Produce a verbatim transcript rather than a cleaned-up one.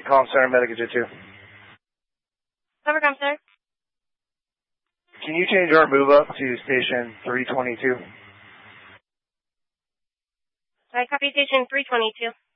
Comm Center, Medical Jet two. Cover Comm Center. Can you change our move up to station three twenty-two? I copy station three twenty-two.